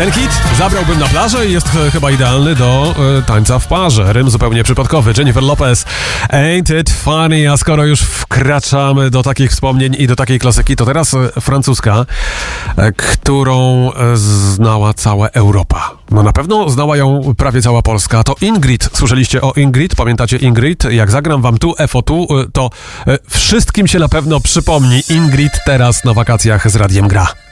Ten hit zabrałbym na plażę i jest chyba idealny do tańca w parze. Rym zupełnie przypadkowy. Jennifer Lopez, Ain't It Funny. A skoro już wkraczamy do takich wspomnień i do takiej klasyki, to teraz francuska, którą znała cała Europa. No na pewno znała ją prawie cała Polska. To Ingrid. Słyszeliście o Ingrid? Pamiętacie Ingrid? Jak zagram wam tu FO2, to wszystkim się na pewno przypomni Ingrid teraz na wakacjach z Radiem Gra.